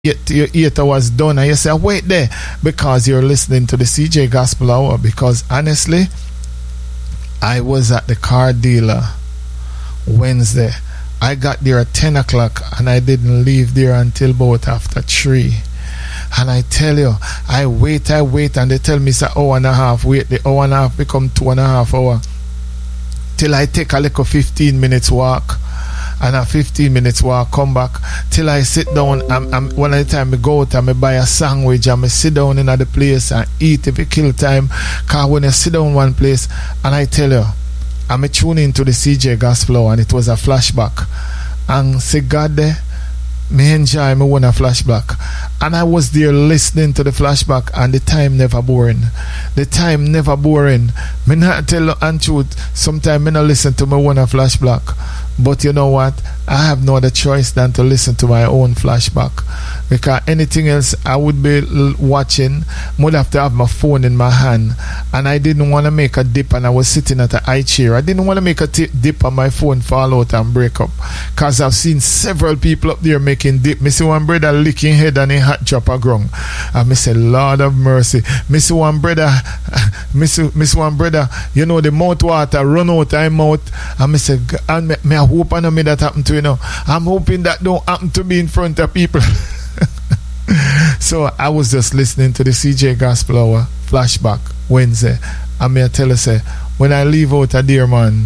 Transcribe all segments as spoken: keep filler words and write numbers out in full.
eight, your eight hours done, and you say, wait there, because you're listening to the C J Gospel Hour. Because honestly, I was at the car dealer Wednesday. I got there at ten o'clock and I didn't leave there until about after three. And I tell you, I wait, I wait, and they tell me it's an hour and a half. Wait, the hour and a half become two and a half hour. Till I take a little fifteen minutes walk. And a fifteen minutes walk, come back. Till I sit down, I'm, I'm, one of the time I go out and I buy a sandwich and I sit down in the place and eat if it kill time. Because when I sit down one place, and I tell you, I'm tuning into the C J Gospel Hour, and it was a flashback. And say, God there, me enjoy me one a flashback. And I was there listening to the flashback, and the time never boring. The time never boring. Me not tell you and truth, sometimes me not listen to my one a flashback. But you know what? I have no other choice than to listen to my own flashback. Because anything else I would be l- watching, I would have to have my phone in my hand. And I didn't want to make a dip, and I was sitting at a high chair. I didn't want to make a t- dip and my phone fall out and break up. Because I've seen several people up there making dip. Me see one brother licking head and a hot drop a ground. And me say, Lord of mercy. Me see one brother, me see, me see one brother, you know, the mouth water run out of mouth. And me say, and me, me I hope I know me that happen to you know. I'm hoping that don't happen to me in front of people. So I was just listening to the C J Gospel Hour flashback Wednesday, and me I tell you say, when I leave out a dear man,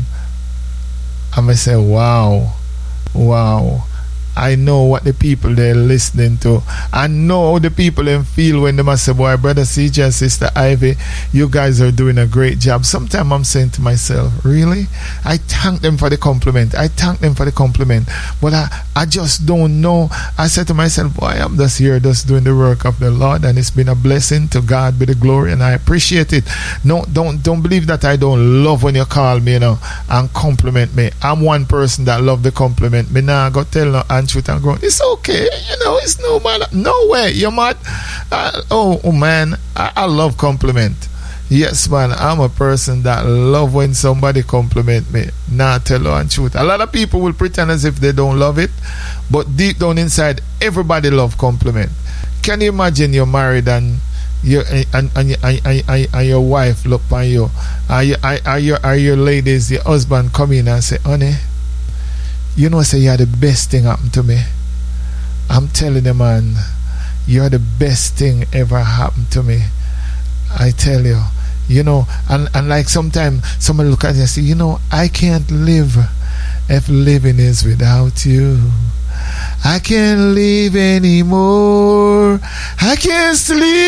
I may say, wow, wow, I know what the people they're listening to. I know how the people them feel when they must say, boy, brother C J and sister Ivy, you guys are doing a great job. Sometimes I'm saying to myself, really? I thank them for the compliment. I thank them for the compliment. But I, I just don't know. I said to myself, boy, I'm just here just doing the work of the Lord, and it's been a blessing. To God be the glory, and I appreciate it. No, don't don't believe that I don't love when you call me, you know, and compliment me. I'm one person that love the compliment. Me nah go tell no and truth and ground. It's okay, you know, it's no matter. No way, you're mad. Uh, oh, oh man, I, I love compliment. Yes, man, I'm a person that love when somebody compliment me. Nah, tell you and truth. A lot of people will pretend as if they don't love it, but deep down inside, everybody love compliment. Can you imagine you're married and you and and, and, and, and, and your wife look on you, are you are, are your are your ladies, your husband come in and say, honey, you know, say you're the best thing happened to me. I'm telling you, man, you're the best thing ever happened to me. I tell you, you know, and, and like sometimes somebody look at you and say, you know, I can't live if living is without you. I can't live anymore. I can't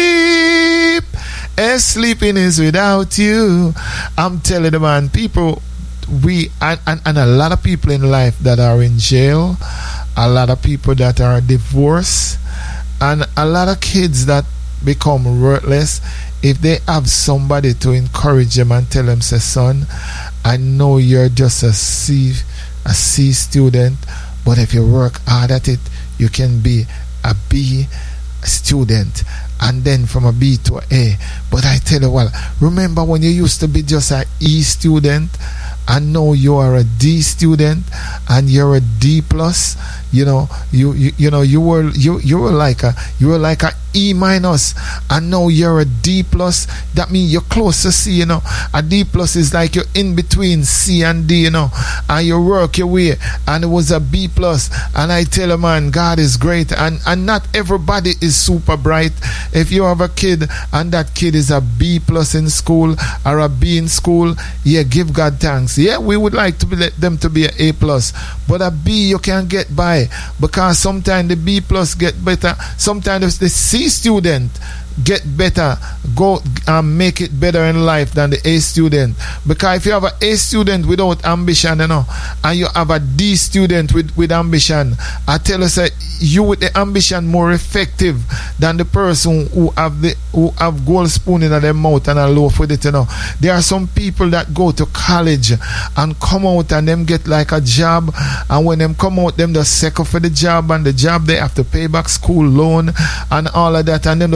sleep if sleeping is without you. I'm telling you, man, people, we and, and, and a lot of people in life that are in jail, a lot of people that are divorced, and a lot of kids that become worthless. If they have somebody to encourage them and tell them, say, son, I know you're just a C a C student, but if you work hard at it, you can be a B student, and then from a B to a A. But I tell you what, remember when you used to be just an E student, and now you are a D student, and you're a D plus. You know, you you, you know you were you you were like a you were like a E minus, and now you're a D plus. That means you're close to C. You know, a D plus is like you're in between C and D. You know, and you work your way, and it was a B plus. And I tell you, man, God is great, and and not everybody is super bright. If you have a kid and that kid is a B plus in school or a B in school, yeah, give God thanks. Yeah, we would like to be let them to be an A plus, but a B you can get by, because sometimes the B plus get better. Sometimes the C student get better, go and make it better in life than the A student. Because if you have an A student without ambition, you know, and you have a D student with, with ambition, I tell you, say, you with the ambition more effective than the person who have the who have gold spoon in their mouth and a loaf with it, you know. There are some people that go to college and come out and them get like a job, and when them come out, them just second for the job, and the job they have to pay back school loan and all of that, and then the second for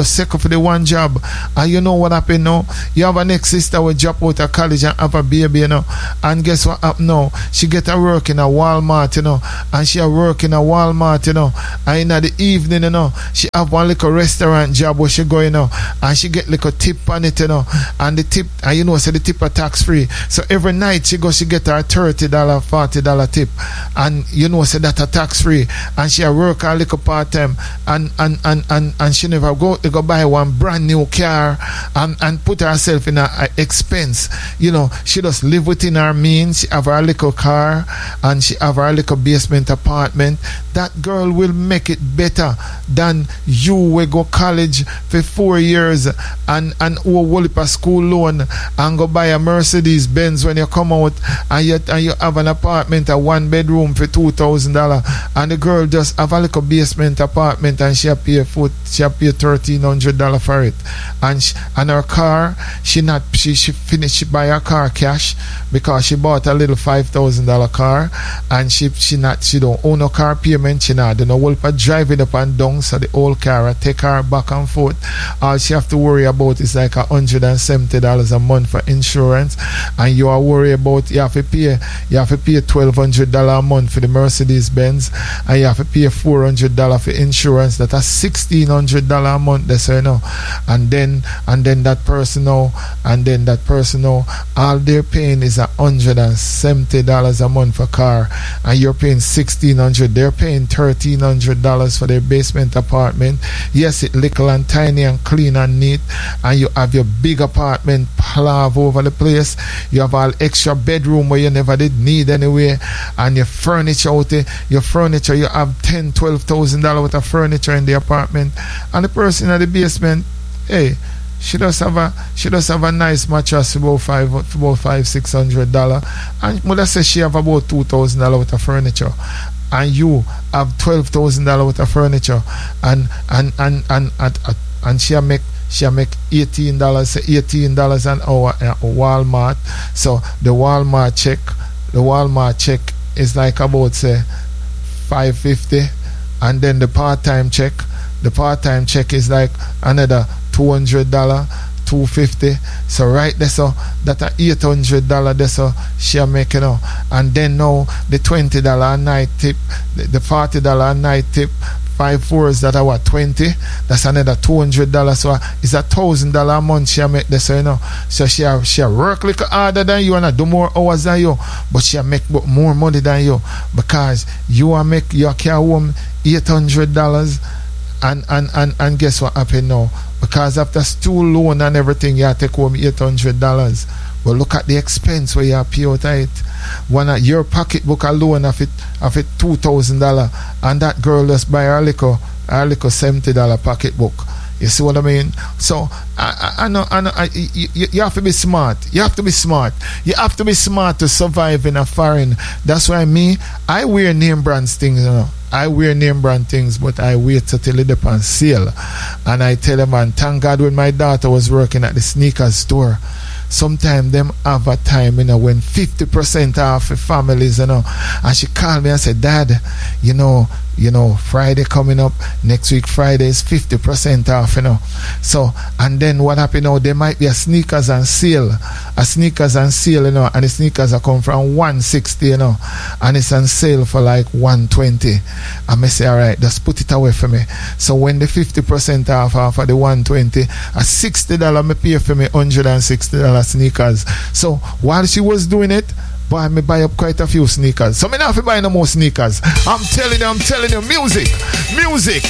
the one job. And you know what happened now? You have a next sister who drop out of college and have a baby, you know. And guess what happened now? She get a work in a Walmart, you know. And she a work in a Walmart, you know. And in the evening, you know, she have one little restaurant job where she go, you know. And she get little tip on it, you know. And the tip, and you know, so the tip are tax free. So every night she go, she get her thirty dollars, forty dollars tip. And you know, so that a tax free. And she a work a little part time. And and, and, and and she never go to go buy one brand new car and, and put herself in a, a expense. You know, she just live within her means. She have her little car and she have her little basement apartment. That girl will make it better than you will go college for four years and and owe wallop a school loan and go buy a Mercedes Benz when you come out, and you, and you have an apartment, a one bedroom for two thousand dollars, and the girl just have a little basement apartment and she pay foot she pay thirteen hundred dollars for it. And she, and her car, she not she she finished she buy her car cash because she bought a little five thousand dollar car, and she she not she don't own no car payment. She not do no whole for driving up and down, so the old car take her back and forth. All she have to worry about is like a hundred and seventy dollars a month for insurance, and you are worried about you have to pay you have to pay twelve hundred dollars a month for the Mercedes Benz, and you have to pay four hundred dollars for insurance. That is sixteen hundred dollars a month. That's you know, and then and then that person now, and then that person now, all they're paying is a hundred and seventy dollars a month for car, and you're paying sixteen hundred. They're paying thirteen hundred dollars for their basement apartment. Yes, it's little and tiny and clean and neat, and you have your big apartment plav over the place. You have all extra bedroom where you never did need anyway, and your furniture out there, your furniture, you have ten, twelve thousand dollars worth of furniture in the apartment, and the person in the basement, hey, she does have a she does have a nice mattress for about five for about five six hundred dollar, and mother says she have about two thousand dollar worth of furniture, and you have twelve thousand dollar worth of furniture, and and and and and, and, and she make she make eighteen dollars eighteen dollars an hour at Walmart. So the Walmart check the Walmart check is like about say five fifty, and then the part-time check the part-time check is like another two hundred dollars, two fifty. So right there, so that a eight hundred dollars there, so she make, you know. And then now the twenty dollars a night tip, the, the forty dollars a night tip, five fours that are what, twenty, that's another two hundred dollars. So it's a thousand dollars a month she make this, so you know. So she she work little harder than you and do more hours than you, but she make more money than you, because you are make you carry home eight hundred dollars. And, and, and, and guess what happened now? Because after school loan and everything, you have to take home eight hundred dollars. But look at the expense where you have to pay out of it. One of your pocketbook alone of it, of it two thousand dollars, and that girl just buy her little, her little seventy dollars pocketbook. You see what I mean? So I, I, I know, I know I, you, you have to be smart. You have to be smart. You have to be smart to survive in a foreign. That's why me, I wear name brands things, you know. I wear name brand things, but I wait till it up on sale. And I tell them, and thank God when my daughter was working at the sneakers store, sometimes them have a time, you know, when fifty percent off for families, you know. And she called me and said, Dad, you know, you know, Friday coming up, next week Friday is fifty percent off, you know. So, and then what happened now, there might be a sneakers on sale, a sneakers on sale, you know, and the sneakers are come from one sixty, you know, and it's on sale for like one twenty. And I say, all right, just put it away for me. So when the fifty percent off off of the one twenty, a sixty dollars me pay for me one hundred sixty dollars sneakers. So while she was doing it, boy, I may buy up quite a few sneakers. So me not have to buy no more sneakers. I'm telling you, I'm telling you, music, music,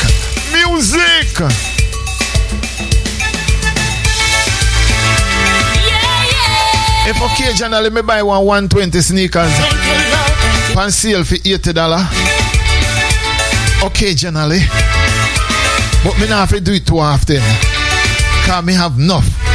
music. Yeah, yeah. If occasionally me buy one one twenty sneakers, on sale for eighty dollars. Occasionally, but me not have to do it too often, because me have enough.